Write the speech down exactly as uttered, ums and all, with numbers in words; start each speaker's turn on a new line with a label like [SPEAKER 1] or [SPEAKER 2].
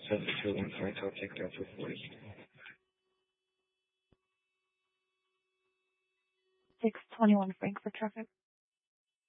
[SPEAKER 1] seven two one five, I'll take that for forty.
[SPEAKER 2] six twenty-one Frankfurt traffic.